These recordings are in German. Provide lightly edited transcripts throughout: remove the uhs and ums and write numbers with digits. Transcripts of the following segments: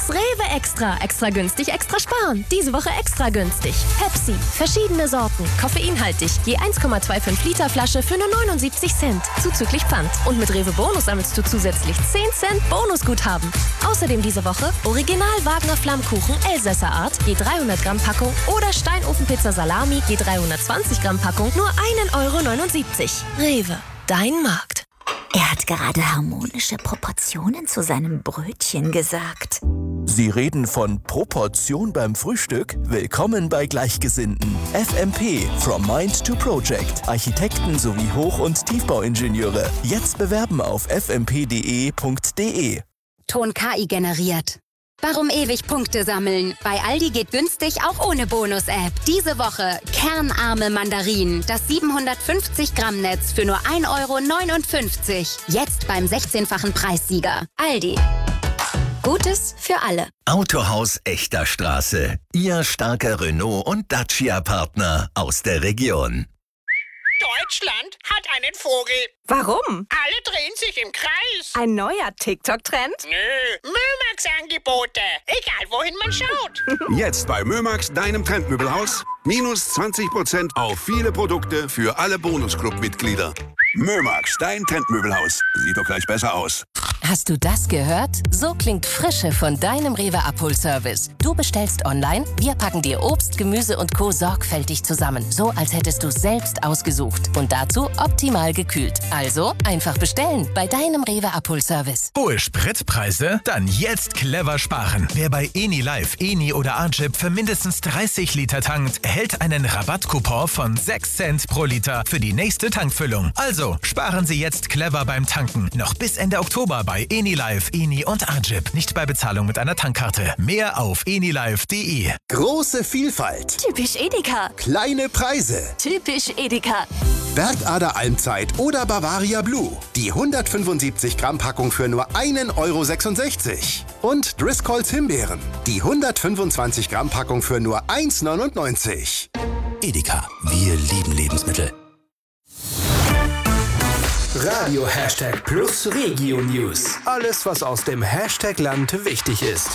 Jetzt Rewe Extra. Extra günstig, extra sparen. Diese Woche extra günstig. Pepsi. Verschiedene Sorten. Koffeinhaltig. Je 1,25 Liter Flasche für nur 79 Cent. Zuzüglich Pfand. Und mit Rewe Bonus sammelst du zusätzlich 10 Cent Bonusguthaben. Außerdem diese Woche Original Wagner Flammkuchen Elsässer Art. Je 300 Gramm Packung. Oder Steinofenpizza Salami. Je 320 Gramm Packung. Nur 1,79 €. Rewe. Dein Markt. Er hat gerade harmonische Proportionen zu seinem Brötchen gesagt. Sie reden von Proportion beim Frühstück? Willkommen bei Gleichgesinnten. FMP, From Mind to Project. Architekten sowie Hoch- und Tiefbauingenieure. Jetzt bewerben auf fmp.de. Ton KI generiert. Warum ewig Punkte sammeln? Bei Aldi geht günstig auch ohne Bonus-App. Diese Woche kernarme Mandarinen. Das 750 Gramm Netz für nur 1,59 €. Jetzt beim 16-fachen Preissieger. Aldi. Gutes für alle. Autohaus Echter Straße. Ihr starker Renault- und Dacia-Partner aus der Region. Deutschland hat einen Vogel. Warum? Alle drehen sich im Kreis. Ein neuer TikTok-Trend? Nö, Mömax-Angebote. Egal, wohin man schaut. Jetzt bei Mömax, deinem Trendmöbelhaus. Minus 20% auf viele Produkte für alle Bonusclub-Mitglieder. Mömax, dein Trendmöbelhaus. Sieht doch gleich besser aus. Hast du das gehört? So klingt Frische von deinem Rewe-Abholservice. Du bestellst online, wir packen dir Obst, Gemüse und Co. sorgfältig zusammen. So, als hättest du es selbst ausgesucht. Und dazu optimal gekühlt. Also einfach bestellen bei deinem Rewe-Abholservice. Hohe Spritpreise? Dann jetzt clever sparen. Wer bei Eni Live, Eni oder Ajip für mindestens 30 Liter tankt, erhält einen Rabattcoupon von 6 Cent pro Liter für die nächste Tankfüllung. Also sparen Sie jetzt clever beim Tanken. Noch bis Ende Oktober bei Eni Live, Eni und Ajip. Nicht bei Bezahlung mit einer Tankkarte. Mehr auf enilive.de. Große Vielfalt. Typisch Edeka. Kleine Preise. Typisch Edeka. Bergader Almzeit oder Bavaria Blue. Die 175 Gramm Packung für nur 1,66 €. Und Driscolls Himbeeren. Die 125 Gramm Packung für nur 1,99 €. Edeka. Wir lieben Lebensmittel. Radio Hashtag Plus Regio News. Alles, was aus dem Hashtag-Land wichtig ist.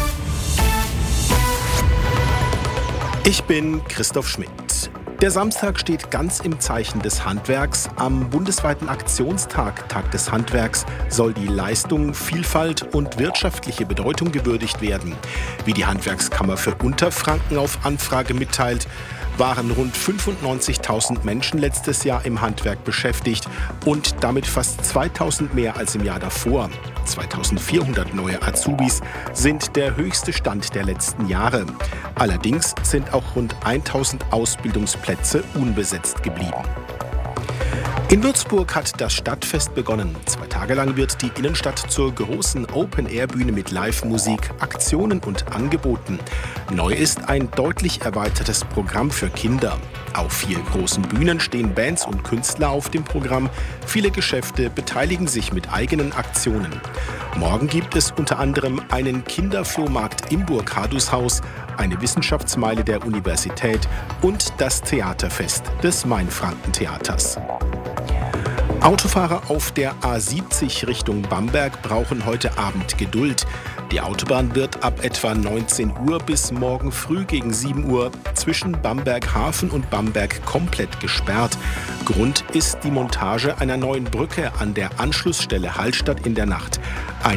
Ich bin Christoph Schmidt. Der Samstag steht ganz im Zeichen des Handwerks. Am bundesweiten Aktionstag, Tag des Handwerks, soll die Leistung, Vielfalt und wirtschaftliche Bedeutung gewürdigt werden. Wie die Handwerkskammer für Unterfranken auf Anfrage mitteilt, waren rund 95.000 Menschen letztes Jahr im Handwerk beschäftigt und damit fast 2.000 mehr als im Jahr davor. 2.400 neue Azubis sind der höchste Stand der letzten Jahre. Allerdings sind auch rund 1.000 Ausbildungsplätze unbesetzt geblieben. In Würzburg hat das Stadtfest begonnen. 2 Tage lang wird die Innenstadt zur großen Open-Air-Bühne mit Live-Musik, Aktionen und Angeboten. Neu ist ein deutlich erweitertes Programm für Kinder. Auf 4 großen Bühnen stehen Bands und Künstler auf dem Programm. Viele Geschäfte beteiligen sich mit eigenen Aktionen. Morgen gibt es unter anderem einen Kinderflohmarkt im Burghardushaus, eine Wissenschaftsmeile der Universität und das Theaterfest des Mainfranken-Theaters. Autofahrer auf der A70 Richtung Bamberg brauchen heute Abend Geduld. Die Autobahn wird ab etwa 19 Uhr bis morgen früh gegen 7 Uhr zwischen Bamberg Hafen und Bamberg komplett gesperrt. Grund ist die Montage einer neuen Brücke an der Anschlussstelle Hallstatt in der Nacht.